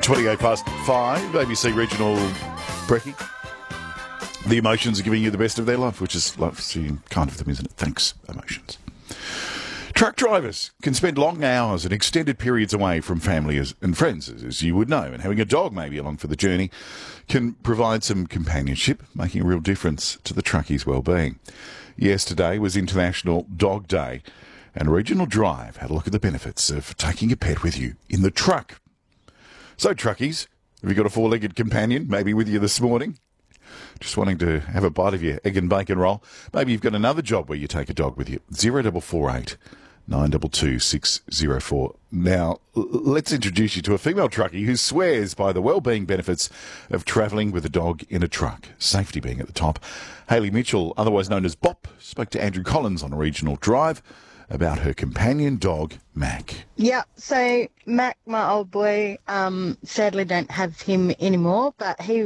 5, ABC Regional Brekkie. The emotions are giving you the best of their life, which is kind of them, isn't it? Thanks, emotions. Truck drivers can spend long hours and extended periods away from family and friends, as you would know, and having a dog maybe along for the journey can provide some companionship, making a real difference to the truckies' well-being. Yesterday was International Dog Day, and Regional Drive had a look at the benefits of taking a pet with you in the truck. So, truckies, have you got a four-legged companion maybe with you this morning? Just wanting to have a bite of your egg and bacon roll? Maybe you've got another job where you take a dog with you. 0448 922 604. Now, let's introduce you to a female truckie who swears by the well-being benefits of travelling with a dog in a truck, safety being at the top. Hayley Mitchell, otherwise known as Bop, spoke to Andrew Collins on a Regional Drive about her companion dog, Mac. Yeah, so Mac, my old boy, sadly don't have him anymore, but he